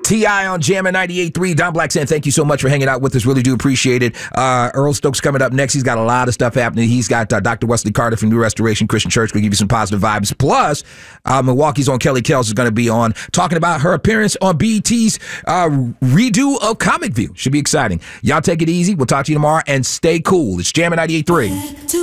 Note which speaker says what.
Speaker 1: T.I. on Jammin' 98.3. Don Black saying thank you so much for hanging out with us. Really do appreciate it. Earl Stokes coming up next. He's got a lot of stuff happening. He's got Dr. Wesley Carter from New Restoration Christian Church going to give you some positive vibes. Plus, Milwaukee's own Kelly Kells is going to be on talking about her appearance on BET's redo of Comic View. Should be exciting. Y'all take it easy. We'll talk to you tomorrow and stay cool. It's Jammin' 98.3.